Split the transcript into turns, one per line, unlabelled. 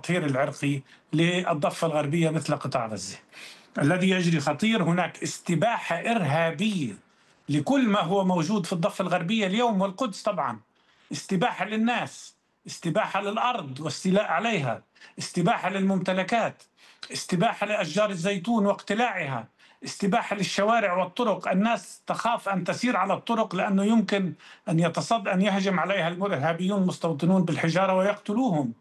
التطهير العرقي للضفة الغربية مثل قطاع غزة. الذي يجري خطير، هناك استباحة إرهابية لكل ما هو موجود في الضفة الغربية اليوم، والقدس طبعا. استباحة للناس، استباحة للأرض واستيلاء عليها، استباحة للممتلكات، استباحة لأشجار الزيتون واقتلاعها، استباحة للشوارع والطرق. الناس تخاف أن تسير على الطرق لأنه يمكن أن يهجم عليها الإرهابيون المستوطنون بالحجارة ويقتلوهم.